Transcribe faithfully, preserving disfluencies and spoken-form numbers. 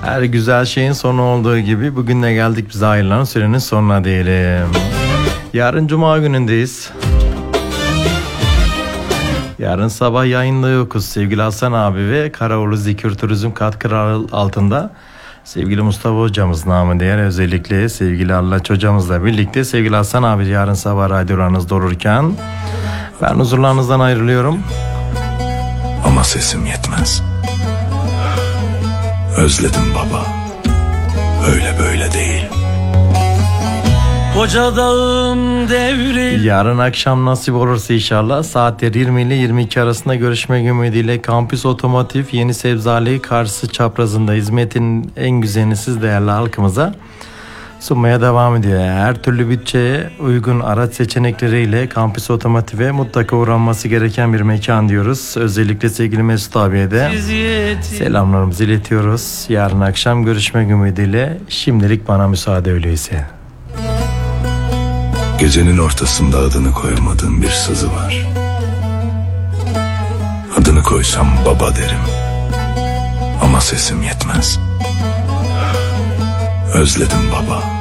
Her güzel şeyin sonu olduğu gibi bugün de geldik bize ayrılan sürenin sonuna diyelim. Yarın Cuma günündeyiz. Yarın sabah yayında yokuz. Sevgili Hasan abi ve Karaoğlu Zikir Turizm katkıları altında sevgili Mustafa hocamız namı değer, özellikle sevgili Allaç hocamızla birlikte sevgili Hasan abi yarın sabah radyolarınızda olurken ben huzurlarınızdan ayrılıyorum. Ama sesim yetmez. Özledim baba. Öyle böyle değil. Koca dağım devri. Yarın akşam nasip olursa inşallah saatler yirmi ile yirmi iki arasında görüşmek ümidiyle Kampüs Otomotiv Yeni Sebzali Karşı çaprazında hizmetin en güzelini siz değerli halkımıza sunmaya devam ediyor. Her türlü bütçeye uygun araç seçenekleriyle Kampüs Otomotiv'e mutlaka uğranması gereken bir mekan diyoruz. Özellikle sevgili Mesut abiye de selamlarımızı iletiyoruz. Yarın akşam görüşmek ümidiyle şimdilik bana müsaade öyleyse. Gecenin ortasında adını koyamadığım bir sızı var. Adını koysam baba derim. Ama sesim yetmez. Özledim baba.